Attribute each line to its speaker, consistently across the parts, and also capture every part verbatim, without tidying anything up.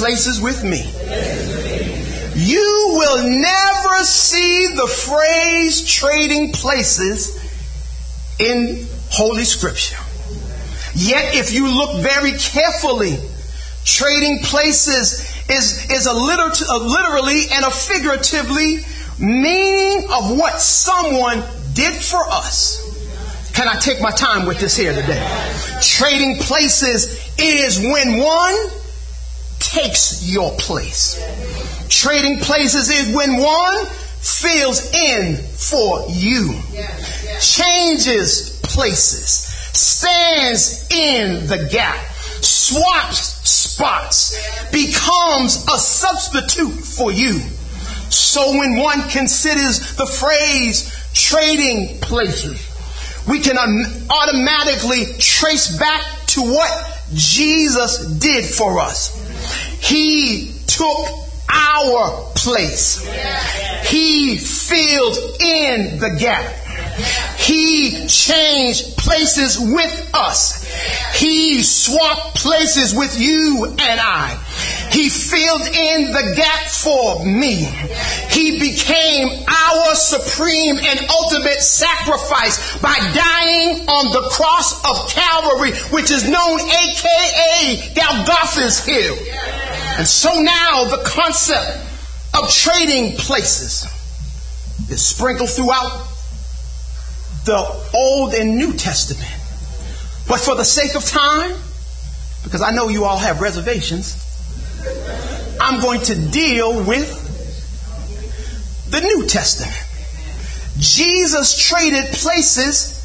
Speaker 1: places with me. You will never see the phrase trading places in Holy Scripture. Yet if you look very carefully, trading places is, is a, liter- a literally and a figuratively meaning of what someone did for us. Can I take my time with this here today? Trading places is when one takes your place. Trading places is when one fills in for you. Changes places. Stands in the gap. Swaps spots. Becomes a substitute for you. So when one considers the phrase trading places, we can automatically trace back to what Jesus did for us. He took our place. He filled in the gap. He changed places with us. He swapped places with you and I. He filled in the gap for me. He became our supreme and ultimate sacrifice by dying on the cross of Calvary, which is known aka Golgotha's Hill. And so now the concept of trading places is sprinkled throughout the Old and New Testament. But for the sake of time, because I know you all have reservations, I'm going to deal with the New Testament. Jesus traded places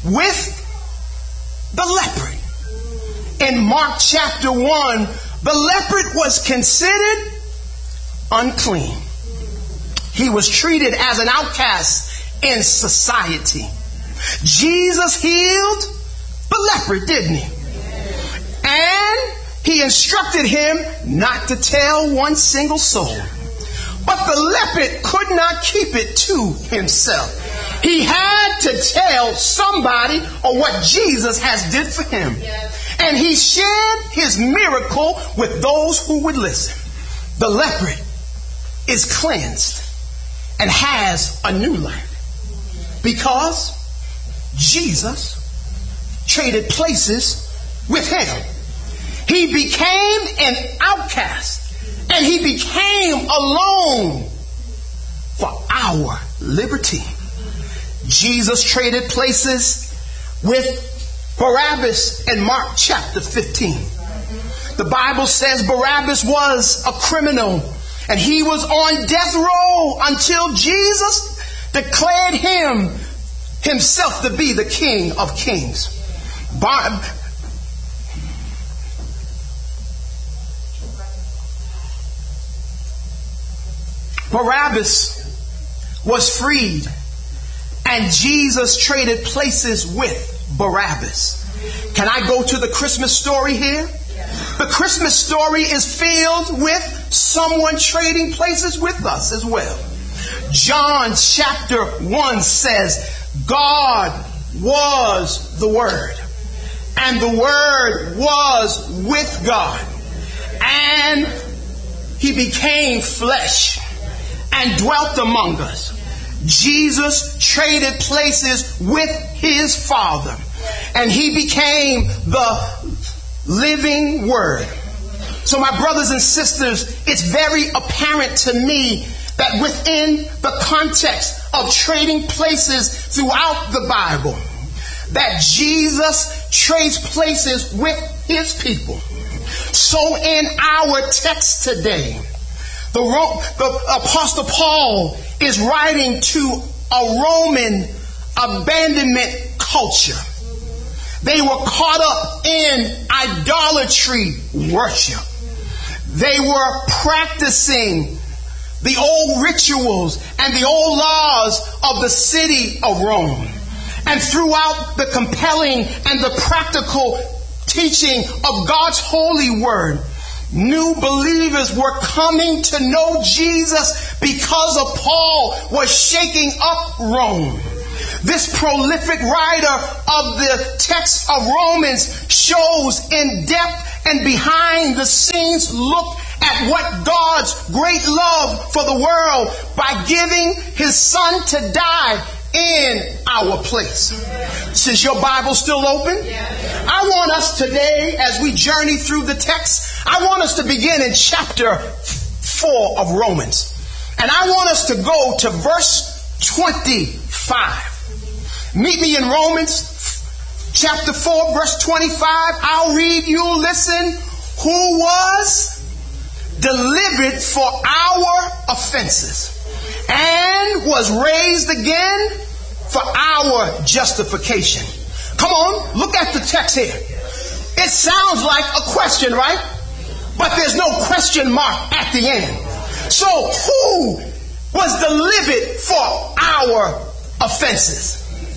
Speaker 1: with the leopard. In Mark chapter one, the leopard was considered unclean. He was treated as an outcast in society. Jesus healed the leopard, didn't he? And he instructed him not to tell one single soul. But the leopard could not keep it to himself. He had to tell somebody or what Jesus has did for him. And he shared his miracle with those who would listen. The leopard is cleansed and has a new life because Jesus traded places with him. He became an outcast and he became alone for our liberty. Jesus traded places with Barabbas in Mark chapter fifteen. The Bible says Barabbas was a criminal and he was on death row until Jesus declared him himself to be the King of Kings. Bar- Barabbas was freed and Jesus traded places with Barabbas. Can I go to the Christmas story here? The Christmas story is filled with someone trading places with us as well. John chapter one says, God was the Word, and the Word was with God, and He became flesh and dwelt among us. Jesus traded places with His Father, and He became the living Word. So my brothers and sisters, it's very apparent to me that within the context of trading places throughout the Bible, that Jesus trades places with His people. So in our text today, the, the Apostle Paul is writing to a Roman abandonment culture. They were caught up in idolatry worship. They were practicing the old rituals and the old laws of the city of Rome. And throughout the compelling and the practical teaching of God's holy word, new believers were coming to know Jesus because of Paul was shaking up Rome. This prolific writer of the text of Romans shows in depth and behind the scenes look at at what God's great love for the world by giving his son to die in our place. Since your Bible's still open, I want us today, as we journey through the text, I want us to begin in chapter four of Romans. And I want us to go to verse twenty-five. Meet me in Romans chapter four, verse twenty-five. I'll read, you listen. Who was delivered for our offenses and was raised again for our justification. Come on, look at the text here. It sounds like a question, right? But there's no question mark at the end. So who was delivered for our offenses?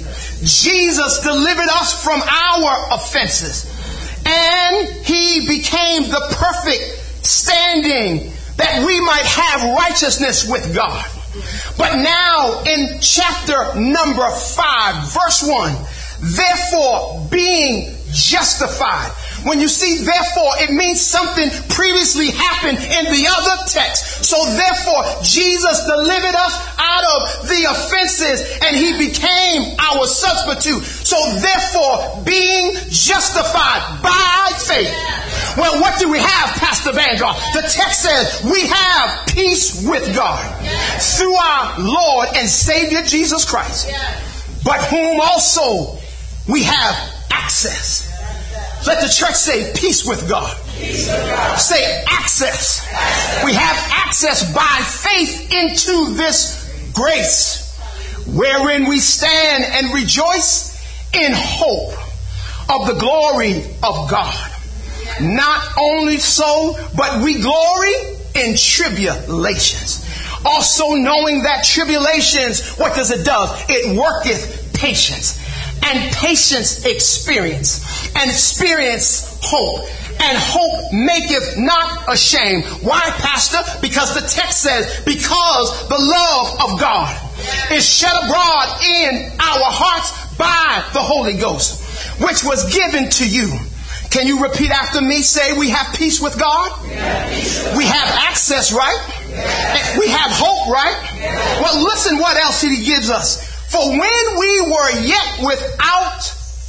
Speaker 1: Jesus delivered us from our offenses. And he became the perfect standing that we might have righteousness with God. But now in chapter number five, verse one, therefore being justified. When you see therefore, it means something previously happened in the other text. So therefore, Jesus delivered us out of the offenses and he became our substitute. So therefore, being justified by faith. Well, what do we have, Pastor Vanguard? The text says we have peace with God through our Lord and Savior Jesus Christ, but whom also we have access. Let the church say peace with God. Peace with God. Say access. access. We have access by faith into this grace, wherein we stand and rejoice in hope of the glory of God. Not only so, but we glory in tribulations. Also knowing that tribulations, what does it do? It worketh patience. And patience experience. And experience hope. And hope maketh not ashamed. Why, Pastor? Because the text says, because the love of God is shed abroad in our hearts by the Holy Ghost, which was given to you. Can you repeat after me? Say, we have peace with God. We have access, right? We have hope, right? Well, listen what else he gives us. For when we were yet without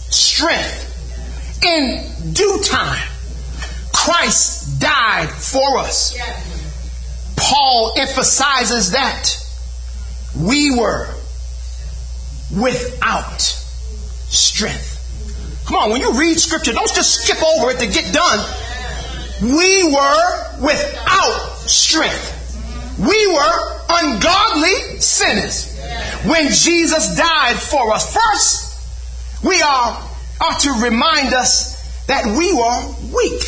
Speaker 1: strength, in due time, Christ died for us. Paul emphasizes that we were without strength. Come on, when you read scripture, don't just skip over it to get done. We were without strength. We were ungodly sinners when Jesus died for us. First, we are ought to remind us that we were weak.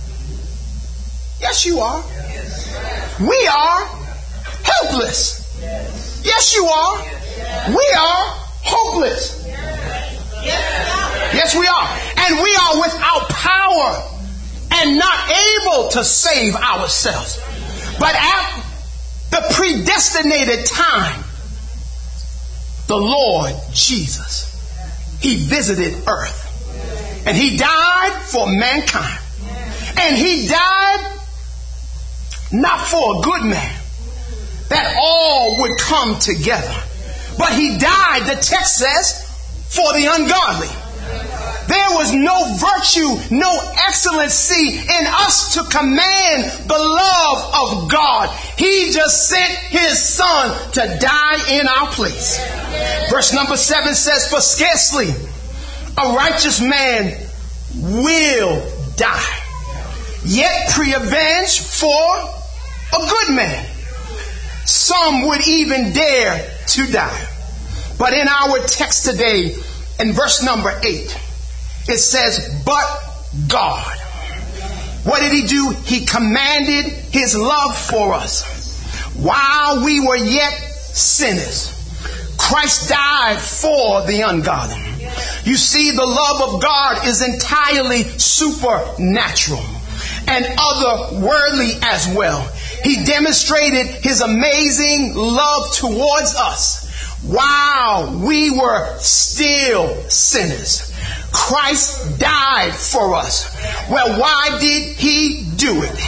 Speaker 1: Yes, you are. We are helpless. Yes, you are. We are hopeless. Yes, we are. And we are without power and not able to save ourselves. But at the predestinated time, the Lord Jesus, he visited earth and he died for mankind. And he died not for a good man, that all would come together, but he died, the text says, for the ungodly. There was no virtue, no excellency in us to command the love of God. He just sent his son to die in our place. Verse number seven says, for scarcely a righteous man will die, yet pre-avenge for a good man. Some would even dare to die. But in our text today, in verse number eight, it says, but God. What did he do? He commanded his love for us. While we were yet sinners, Christ died for the ungodly. You see, the love of God is entirely supernatural and otherworldly as well. He demonstrated his amazing love towards us while we were still sinners. Christ died for us. Well, why did he do it?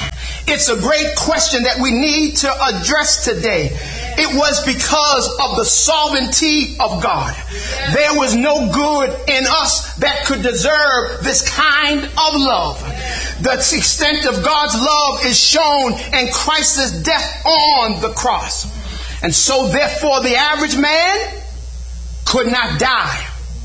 Speaker 1: It's a great question that we need to address today. It was because of the sovereignty of God. There was no good in us that could deserve this kind of love. The extent of God's love is shown in Christ's death on the cross. And so therefore the average man could not die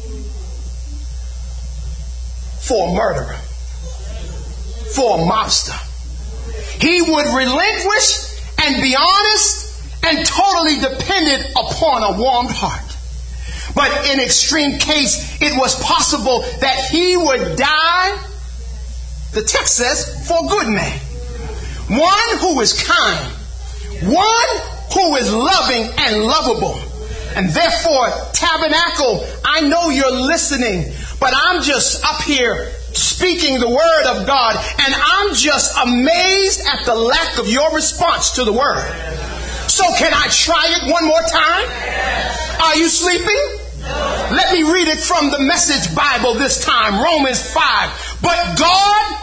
Speaker 1: for a murderer, for a mobster. He would relinquish and be honest and totally dependent upon a warm heart. But in extreme case, it was possible that he would die, the text says, for a good man. One who is kind. One who is loving and lovable. And therefore, Tabernacle, I know you're listening, but I'm just up here speaking the word of God, and I'm just amazed at the lack of your response to the word. So can I try it one more time? Are you sleeping? Let me read it from the Message Bible this time, Romans five. But God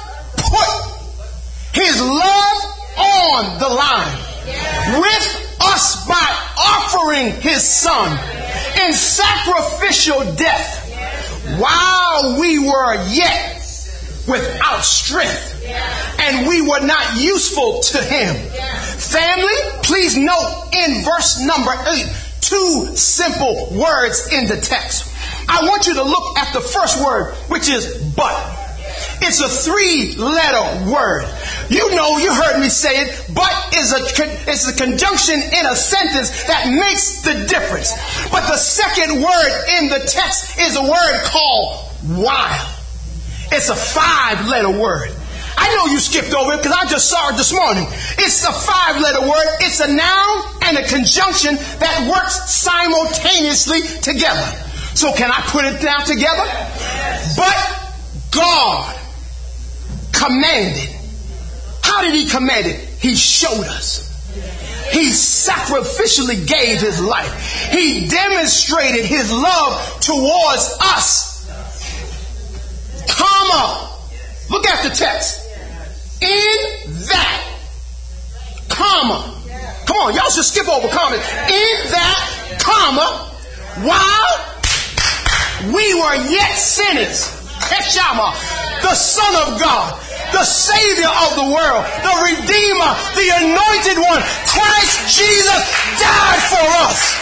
Speaker 1: put his love on the line with us by offering his son in sacrificial death while we were yet without strength and we were not useful to him. Family, please note in verse number eight, two simple words in the text. I want you to look at the first word, which is but. It's a three-letter word. You know, you heard me say it, but is a, is a conjunction in a sentence that makes the difference. But the second word in the text is a word called while. It's a five-letter word. I know you skipped over it because I just saw it this morning. It's a five-letter word. It's a noun and a conjunction that works simultaneously together. So can I put it down together? But God commanded. How did he command it? He showed us. He sacrificially gave his life. He demonstrated his love towards us. Comma. Look at the text. In that, comma. Come on, y'all should skip over comma. In that, comma, while we were yet sinners, Heshama, the Son of God, the Savior of the world, the Redeemer, the Anointed One, Christ Jesus died for us.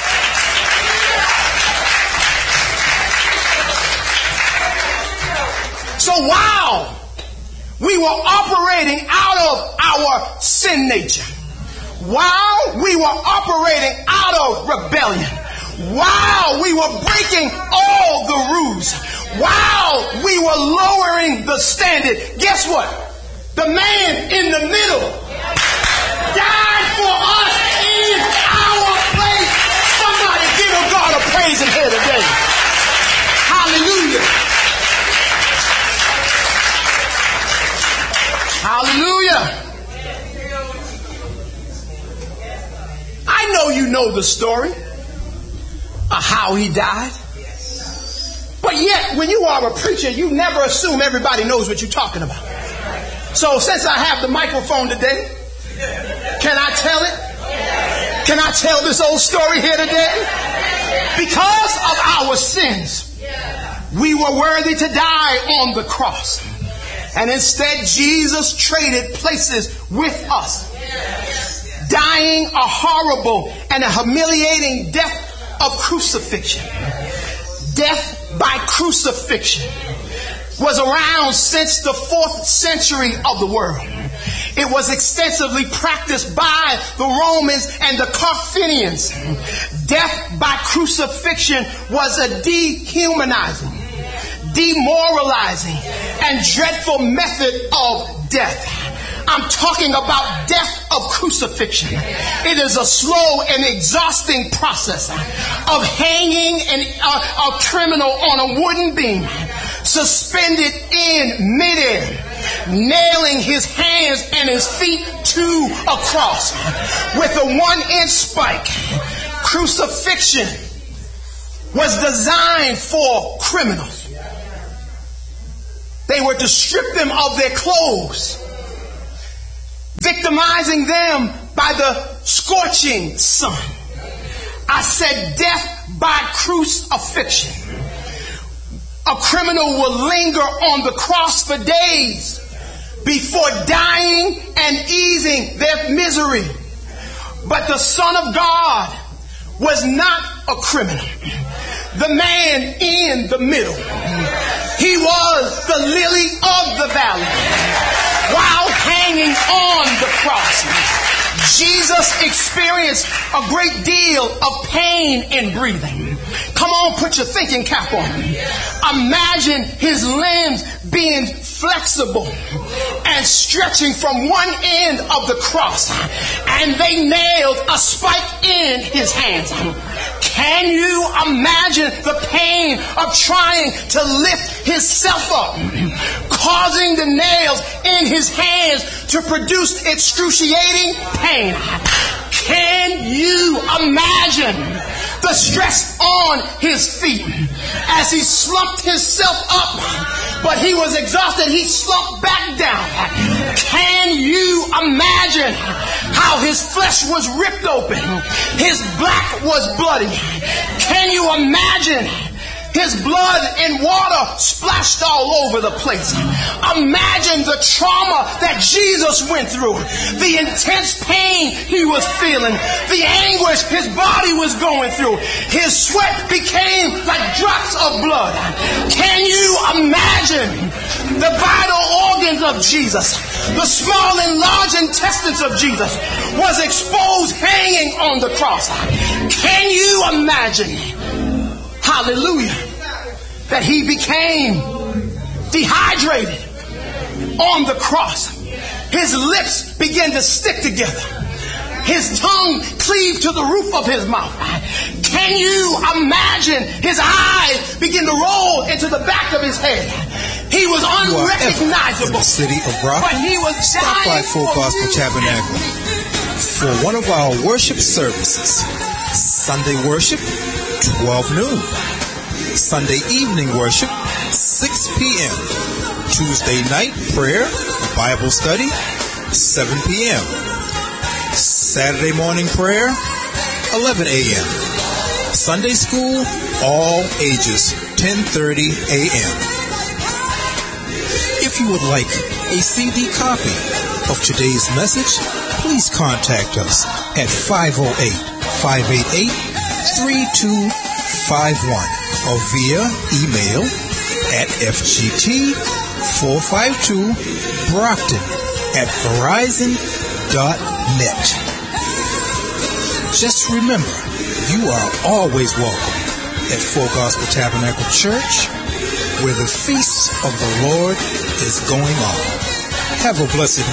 Speaker 1: So while we were operating out of our sin nature, while we were operating out of rebellion, while we were breaking all the rules, while we were lowering the standard, guess what? The man in the middle died for us in our place. Somebody give God a praise in here today. Hallelujah. Hallelujah. I know you know the story of how he died. But yet, when you are a preacher, you never assume everybody knows what you're talking about. So since I have the microphone today, can I tell it? Can I tell this old story here today? Because of our sins, we were worthy to die on the cross. And instead, Jesus traded places with us, dying a horrible and a humiliating death of crucifixion. Death by crucifixion was around since the fourth century of the world. It was extensively practiced by the Romans and the Carthaginians. Death by crucifixion was a dehumanizing, demoralizing, and dreadful method of death. I'm talking about death of crucifixion. It is a slow and exhausting process of hanging an, a, a criminal on a wooden beam, suspended in midair, nailing his hands and his feet to a cross with a one-inch spike. Crucifixion was designed for criminals. They were to strip them of their clothes, victimizing them by the scorching sun. I said death by crucifixion. A criminal will linger on the cross for days before dying and easing their misery. But the Son of God was not a criminal. The man in the middle. He was the lily of the valley. While hanging on the cross, Jesus experienced a great deal of pain in breathing. Come on, put your thinking cap on. Imagine his limbs being flexible and stretching from one end of the cross, and they nailed a spike in his hands. Can you imagine the pain of trying to lift himself up, causing the nails in his hands to produce excruciating pain? Can you imagine the stress on his feet as he slumped himself up, but he was exhausted, he slumped back down? Can you imagine how his flesh was ripped open, his back was bloody? Can you imagine his blood and water splashed all over the place? Imagine the trauma that Jesus went through, the intense pain he was feeling, the anguish his body was going through. His sweat became like drops of blood. Can you imagine the vital organs of Jesus, the small and large intestines of Jesus was exposed hanging on the cross? Can you imagine? Hallelujah. That he became dehydrated on the cross. His lips began to stick together. His tongue cleaved to the roof of his mouth. Can you imagine his eyes begin to roll into the back of his head? He was unrecognizable.
Speaker 2: In the city of Brockton,
Speaker 1: but he was
Speaker 2: stop by Full Gospel Tabernacle for one of our worship services. Sunday worship, twelve noon. Sunday evening worship, six p.m. Tuesday night prayer, Bible study, seven p.m. Saturday morning prayer, eleven a.m. Sunday school, all ages, ten thirty a.m. If you would like a C D copy of today's message, please contact us at five oh eight, five eight eight, three two five one or via email at f g t four five two brockton at verizon dot net. Just remember, you are always welcome at Full Gospel Tabernacle Church, where the feast of the Lord is going on. Have a blessed